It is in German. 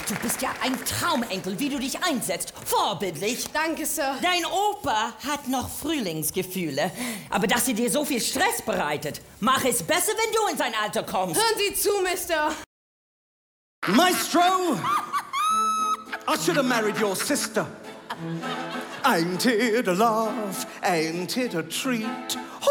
Du bist ja ein Traumenkel, wie du dich einsetzt. Vorbildlich. Danke, Sir. Dein Opa hat noch Frühlingsgefühle. Aber dass sie dir so viel Stress bereitet, mach es besser, wenn du in sein Alter kommst. Hören Sie zu, Mister. Maestro! I should have married your sister. Ain't it a laugh? Ain't it a treat?